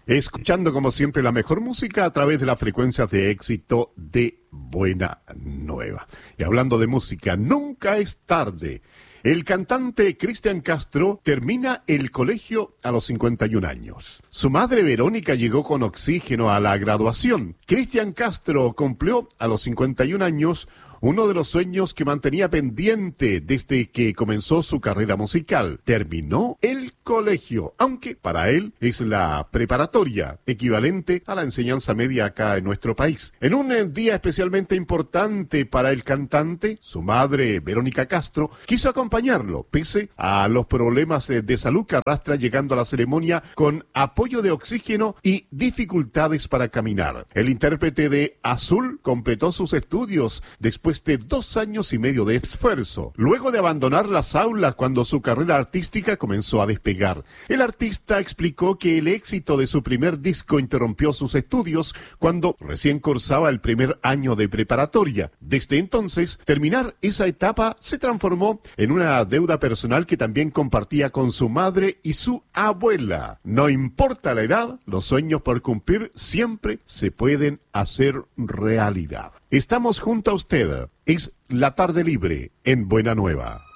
Escuchando como siempre la mejor música a través de las frecuencias de éxito de Buena Nueva. Y hablando de música, nunca es tarde. El cantante Cristian Castro termina el colegio a los 51 años. Su madre Verónica llegó con oxígeno a la graduación. Cristian Castro cumplió a los 51 años uno de los sueños que mantenía pendiente desde que comenzó su carrera musical. Terminó el colegio, aunque para él es la preparatoria, equivalente a la enseñanza media acá en nuestro país. En un día especialmente importante para el cantante, su madre, Verónica Castro, quiso acompañarlo, pese a los problemas de salud que arrastra llegando a la ceremonia con apoyo de oxígeno y dificultades para caminar. El intérprete de Azul completó sus estudios después de 2 años y medio de esfuerzo, luego de abandonar las aulas cuando su carrera artística comenzó a despegar. El artista explicó que el éxito de su primer disco interrumpió sus estudios cuando recién cursaba el primer año de preparatoria. Desde entonces, terminar esa etapa se transformó en una deuda personal que también compartía con su madre y su abuela. No importa la edad, los sueños por cumplir siempre se pueden hacer realidad. Estamos junto a usted. Es La Tarde Libre en Buena Nueva.